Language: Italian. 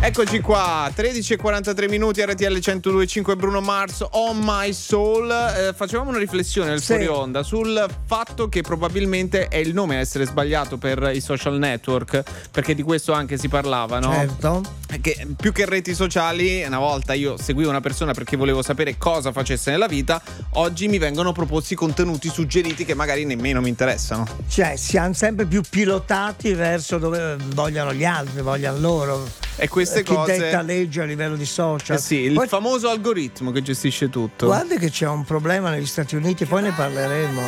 Eccoci qua, 13:43 minuti, RTL 102.5, Bruno Mars, On My Soul. Facevamo una riflessione nel fuori onda sul fatto che probabilmente è il nome a essere sbagliato per i social network, perché di questo anche si parlava, no? Certo. Che più che reti sociali, una volta io seguivo una persona perché volevo sapere cosa facesse nella vita, oggi mi vengono proposti contenuti suggeriti che magari nemmeno mi interessano. Cioè, siamo sempre più pilotati verso dove vogliono gli altri, vogliono loro. E queste chi cose detta legge a livello di social. sì, il famoso algoritmo che gestisce tutto. Guarda che c'è un problema negli Stati Uniti, poi ne parleremo.